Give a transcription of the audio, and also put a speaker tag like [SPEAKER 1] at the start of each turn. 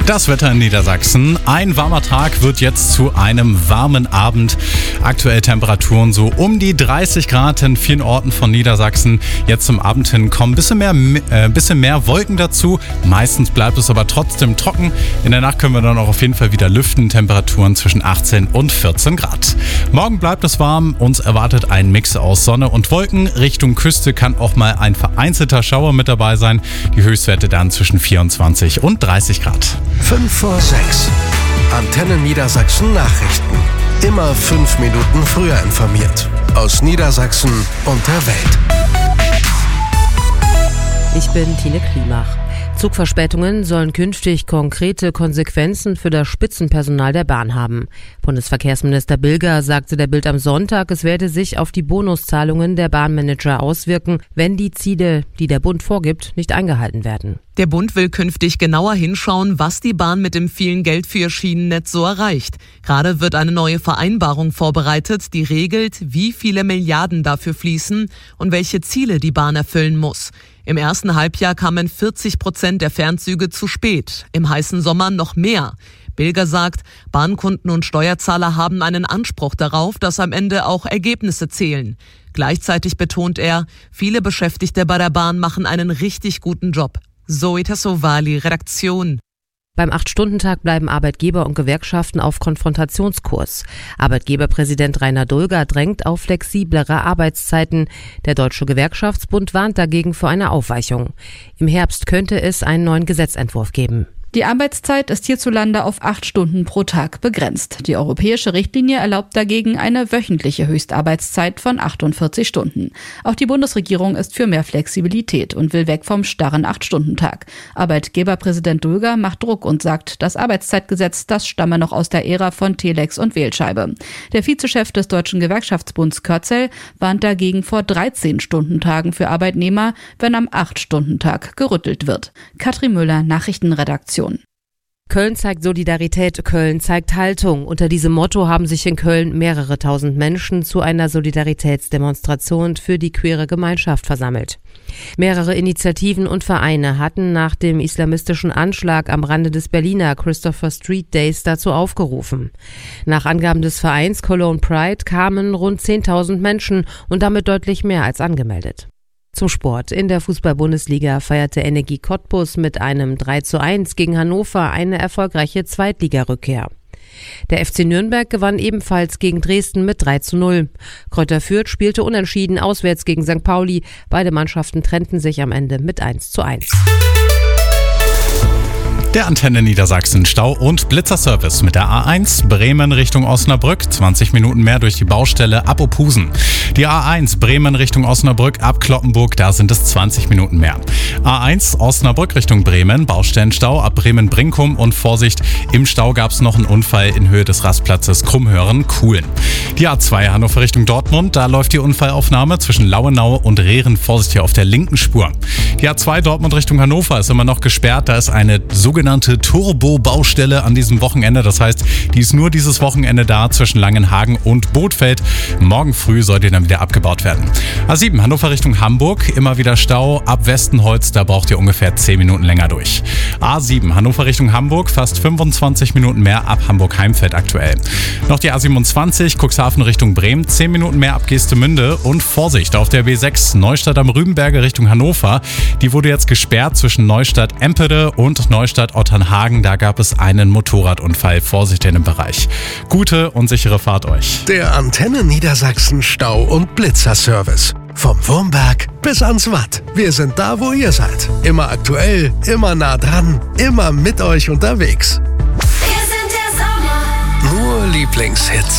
[SPEAKER 1] Das Wetter in Niedersachsen. Ein warmer Tag wird jetzt zu einem warmen Abend. Aktuell Temperaturen so um die 30 Grad in vielen Orten von Niedersachsen. Jetzt zum Abend hin kommen ein bisschen mehr Wolken dazu. Meistens bleibt es aber trotzdem trocken. In der Nacht können wir dann auch auf jeden Fall wieder lüften. Temperaturen zwischen 18 und 14 Grad. Morgen bleibt es warm. Uns erwartet ein Mix aus Sonne und Wolken. Richtung Küste kann auch mal ein vereinzelter Schauer mit dabei sein. Die Höchstwerte dann zwischen 24 und 30 Grad.
[SPEAKER 2] 5 vor 6. Antenne Niedersachsen Nachrichten. Immer 5 Minuten früher informiert. Aus Niedersachsen und der Welt.
[SPEAKER 3] Ich bin Tine Klimach. Zugverspätungen sollen künftig konkrete Konsequenzen für das Spitzenpersonal der Bahn haben. Bundesverkehrsminister Bilger sagte der Bild am Sonntag, es werde sich auf die Bonuszahlungen der Bahnmanager auswirken, wenn die Ziele, die der Bund vorgibt, nicht eingehalten werden.
[SPEAKER 4] Der Bund will künftig genauer hinschauen, was die Bahn mit dem vielen Geld für ihr Schienennetz so erreicht. Gerade wird eine neue Vereinbarung vorbereitet, die regelt, wie viele Milliarden dafür fließen und welche Ziele die Bahn erfüllen muss. Im ersten Halbjahr kamen 40% der Fernzüge zu spät, im heißen Sommer noch mehr. Bilger sagt, Bahnkunden und Steuerzahler haben einen Anspruch darauf, dass am Ende auch Ergebnisse zählen. Gleichzeitig betont er, viele Beschäftigte bei der Bahn machen einen richtig guten Job. Zoe Tassovali, Redaktion.
[SPEAKER 3] Beim 8-Stunden-Tag bleiben Arbeitgeber und Gewerkschaften auf Konfrontationskurs. Arbeitgeberpräsident Rainer Dulger drängt auf flexiblere Arbeitszeiten. Der Deutsche Gewerkschaftsbund warnt dagegen vor einer Aufweichung. Im Herbst könnte es einen neuen Gesetzentwurf geben.
[SPEAKER 5] Die Arbeitszeit ist hierzulande auf 8 Stunden pro Tag begrenzt. Die europäische Richtlinie erlaubt dagegen eine wöchentliche Höchstarbeitszeit von 48 Stunden. Auch die Bundesregierung ist für mehr Flexibilität und will weg vom starren 8-Stunden-Tag. Arbeitgeberpräsident Dulger macht Druck und sagt, das Arbeitszeitgesetz, das stamme noch aus der Ära von Telex und Wählscheibe. Der Vizechef des Deutschen Gewerkschaftsbunds Körzel warnt dagegen vor 13-Stunden-Tagen für Arbeitnehmer, wenn am 8-Stunden-Tag gerüttelt wird. Katrin Müller, Nachrichtenredaktion.
[SPEAKER 3] Köln zeigt Solidarität, Köln zeigt Haltung. Unter diesem Motto haben sich in Köln mehrere tausend Menschen zu einer Solidaritätsdemonstration für die queere Gemeinschaft versammelt. Mehrere Initiativen und Vereine hatten nach dem islamistischen Anschlag am Rande des Berliner Christopher Street Days dazu aufgerufen. Nach Angaben des Vereins Cologne Pride kamen rund 10.000 Menschen und damit deutlich mehr als angemeldet. Zum Sport. In der Fußball-Bundesliga feierte Energie Cottbus mit einem 3:1 gegen Hannover eine erfolgreiche Zweitligarückkehr. Der FC Nürnberg gewann ebenfalls gegen Dresden mit 3:0. Kräuter Fürth spielte unentschieden auswärts gegen St. Pauli. Beide Mannschaften trennten sich am Ende mit 1:1.
[SPEAKER 1] Der Antenne Niedersachsen Stau- und Blitzerservice mit der A1 Bremen Richtung Osnabrück. 20 Minuten mehr durch die Baustelle ab Opusen. Die A1 Bremen Richtung Osnabrück ab Cloppenburg, da sind es 20 Minuten mehr. A1 Osnabrück Richtung Bremen, Baustellenstau ab Bremen-Brinkum und Vorsicht, im Stau gab es noch einen Unfall in Höhe des Rastplatzes Krummhören-Kuhlen. Die A2 Hannover Richtung Dortmund, da läuft die Unfallaufnahme zwischen Lauenau und Rehren, Vorsicht hier auf der linken Spur. Die A2 Dortmund Richtung Hannover ist immer noch gesperrt, da ist eine sogenannte Turbo-Baustelle an diesem Wochenende. Das heißt, die ist nur dieses Wochenende da zwischen Langenhagen und Bothfeld. Morgen früh soll die dann wieder abgebaut werden. A7 Hannover Richtung Hamburg, immer wieder Stau. Ab Westenholz, da braucht ihr ungefähr 10 Minuten länger durch. A7 Hannover Richtung Hamburg, fast 25 Minuten mehr ab Hamburg-Heimfeld aktuell. Noch die A27 Cuxhaven Richtung Bremen, 10 Minuten mehr ab Geestemünde. Und Vorsicht auf der B6 Neustadt am Rübenberge Richtung Hannover. Die wurde jetzt gesperrt zwischen Neustadt-Empede und Neustadt-Otternhagen. Da gab es einen Motorradunfall. Vorsicht in dem Bereich. Gute und sichere Fahrt euch.
[SPEAKER 2] Der Antenne Niedersachsen Stau- und Blitzerservice. Vom Wurmberg bis ans Watt. Wir sind da, wo ihr seid. Immer aktuell, immer nah dran, immer mit euch unterwegs.
[SPEAKER 6] Wir sind der Sommer.
[SPEAKER 2] Nur Lieblingshits.